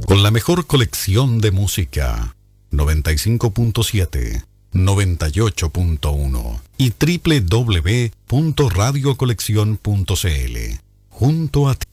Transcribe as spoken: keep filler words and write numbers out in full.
Con la mejor colección de música, noventa y cinco punto siete, noventa y ocho punto uno y doble u doble u doble u punto radio colección punto c l. Junto a ti.